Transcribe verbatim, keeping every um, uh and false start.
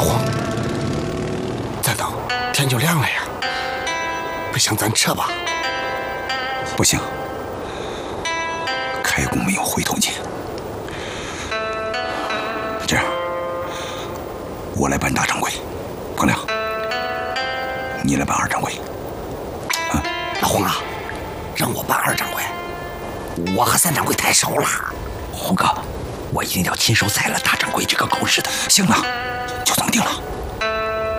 黄，再等天就亮了呀。不行，咱撤吧。 不行，开弓没有回头箭。这样，我来办大掌柜，彭亮，你来办二掌柜。 嗯，老黄啊，让我办二掌柜，我和三掌柜太熟了。 红哥，我一定要亲手宰了大掌柜这个狗日的。 行了，就这么定了。